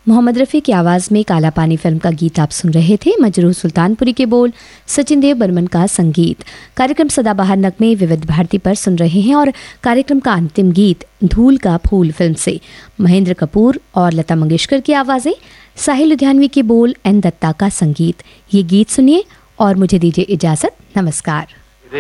मोहम्मद रफ़ी की आवाज़ में काला पानी फिल्म का गीत आप सुन रहे थे। मजरूह सुल्तानपुरी के बोल, सचिन देव बर्मन का संगीत। कार्यक्रम सदाबहार नगमे विविध भारती पर सुन रहे हैं और कार्यक्रम का अंतिम गीत धूल का फूल फिल्म से महेंद्र कपूर और लता मंगेशकर की आवाज़ें, साहिल लुधियानवी के बोल, एन दत्ता का संगीत। ये गीत सुनिए और मुझे दीजिए इजाज़त। नमस्कार।